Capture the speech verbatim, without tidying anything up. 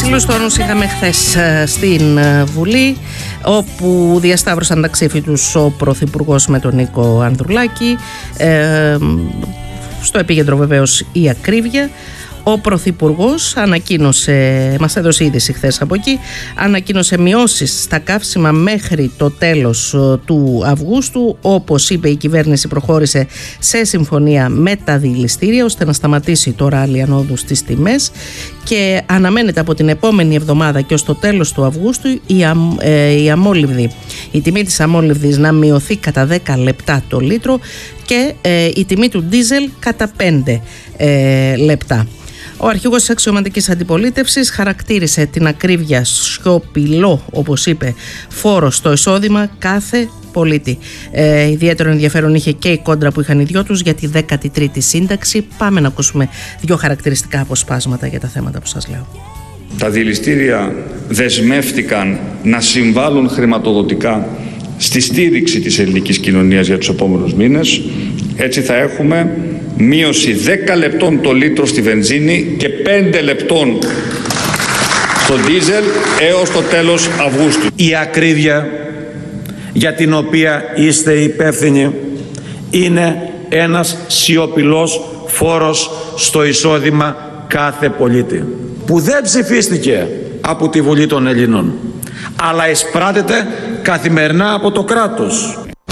Υψηλούς τόνους είχαμε χθες στην Βουλή, όπου διασταύρωσαν τα ξύφη τους ο Πρωθυπουργός με τον Νίκο Ανδρουλάκη. Ε, στο επίκεντρο βεβαίως η ακρίβεια. Ο Πρωθυπουργός ανακοίνωσε, μας έδωσε είδηση χθες από εκεί, ανακοίνωσε μειώσεις στα καύσιμα μέχρι το τέλος του Αυγούστου. Όπως είπε, η κυβέρνηση προχώρησε σε συμφωνία με τα δηληστήρια ώστε να σταματήσει το ράλι ανόδου στις τιμές και αναμένεται από την επόμενη εβδομάδα και ως το τέλος του Αυγούστου η, αμ, ε, η αμόλυβδη, η τιμή της αμόλυβδης να μειωθεί κατά δέκα λεπτά το λίτρο και ε, η τιμή του ντίζελ κατά πέντε ε, λεπτά. Ο αρχηγός της αξιωματικής αντιπολίτευσης χαρακτήρισε την ακρίβεια σιωπηλό, όπως είπε, φόρο στο εισόδημα κάθε πολίτη. Ε, ιδιαίτερο ενδιαφέρον είχε και η κόντρα που είχαν οι δυο τους για τη δέκατη τρίτη σύνταξη. Πάμε να ακούσουμε δύο χαρακτηριστικά αποσπάσματα για τα θέματα που σας λέω. Τα δηληστήρια δεσμεύτηκαν να συμβάλλουν χρηματοδοτικά στη στήριξη της ελληνικής κοινωνίας για τους επόμενους μήνες. Έτσι θα έχουμε μείωση δέκα λεπτών το λίτρο στη βενζίνη και πέντε λεπτών στο ντίζελ έως το τέλος Αυγούστου. Η ακρίβεια για την οποία είστε υπεύθυνοι είναι ένας σιωπηλός φόρος στο εισόδημα κάθε πολίτη, που δεν ψηφίστηκε από τη Βουλή των Ελλήνων, αλλά εισπράτεται καθημερινά από το κράτος.